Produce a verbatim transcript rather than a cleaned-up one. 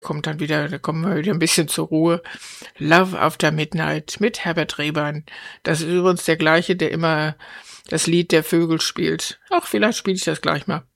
kommt dann wieder, da kommen wir wieder ein bisschen zur Ruhe. Love After Midnight mit Herbert Rehbein. Das ist übrigens der gleiche, der immer das Lied der Vögel spielt. Ach, vielleicht spiele ich das gleich mal.